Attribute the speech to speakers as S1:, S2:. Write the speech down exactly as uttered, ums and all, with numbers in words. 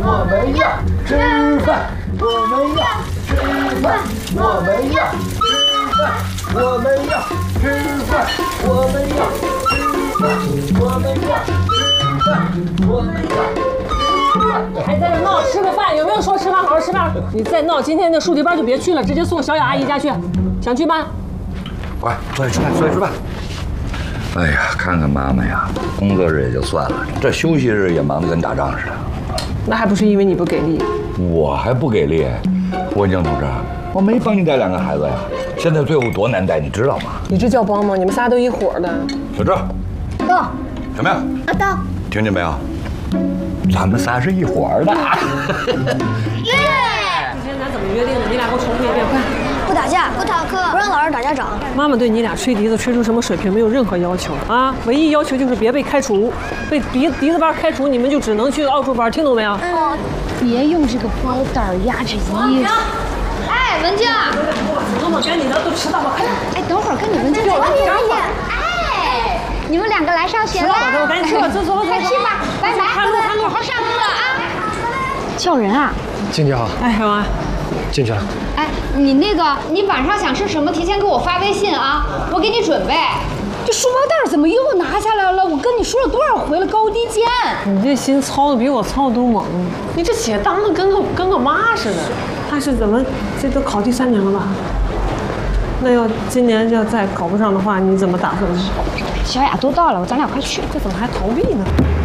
S1: 我们要吃饭，我们要吃饭，我们要吃饭，我们要吃饭，我们要吃饭，我们要吃饭，我们要吃饭。
S2: 你还在这闹，吃个饭有没有说吃饭好好吃饭？你再闹，今天那数理班就别去了，直接送小雅阿姨家去。想去吗？
S3: 快，坐下吃饭，坐下吃饭。哎呀，看看妈妈呀，工作日也就算了，这休息日也忙得跟打仗似的。
S2: 那还不是因为你不给力？
S3: 我还不给力？文静同志，我没帮你带两个孩子呀，现在队伍多难带，你知道吗？
S2: 你这叫帮吗？你们仨都一伙的。
S3: 小郑，
S4: 到。
S3: 什么呀？
S4: 啊，到。
S3: 听见没有？咱们仨是一伙的。
S4: 耶！
S2: 之前咱怎么约定的？你俩给我重复一遍，快！
S4: 不打架，不逃课，不让老师打家长。
S2: 妈妈对你俩吹笛子吹出什么水平没有任何要求啊，唯一要求就是别被开除，被笛笛子班开除，你们就只能去奥数班，听懂没有？
S4: 哦，别用这个包袋压着衣服。哎，文静，
S2: 走嘛，赶紧的，都迟到了，快点！
S4: 哎，等会儿跟你们再聊聊。哎，你们两个来上学了？
S2: 我赶紧去吧，走走走，
S4: 快去吧，拜拜，
S2: 看路看路，
S4: 好好上课啊。叫人啊？
S5: 静姐好。
S2: 哎，小王。
S5: 进去了。
S4: 哎，你那个，你晚上想吃什么，提前给我发微信啊，我给你准备。这书包袋怎么又拿下来了？我跟你说了多少回了，高低肩。
S2: 你这心操的比我操的都猛，你这姐当的跟个跟个妈似的。他是怎么？这都考第三年了吧？那要今年要再考不上的话，你怎么打算？
S4: 小雅都到了，咱俩快去。
S2: 这怎么还逃避呢？